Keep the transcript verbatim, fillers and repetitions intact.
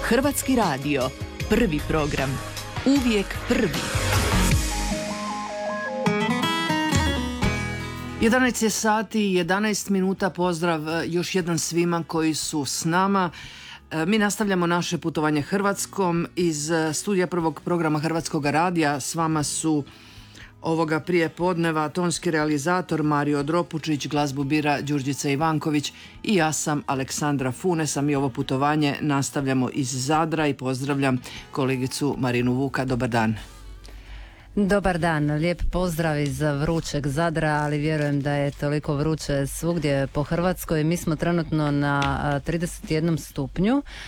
Hrvatski radio, prvi program, uvijek prvi. jedanaest je sati i jedanaest minuta, pozdrav još jedan svima koji su s nama. Mi nastavljamo naše putovanje Hrvatskom iz studija prvog programa Hrvatskog radija. S vama su ovoga prije podneva tonski realizator Mario Dropučić, glazbu bira Đurđica Ivanković i ja sam Aleksandra Funesa. Mi ovo putovanje nastavljamo iz Zadra i pozdravljam kolegicu Marinu Vuka. Dobar dan. Dobar dan, lijep pozdrav iz vrućeg Zadra, ali vjerujem da je toliko vruće svugdje po Hrvatskoj. Mi smo trenutno na trideset jednom stupnju,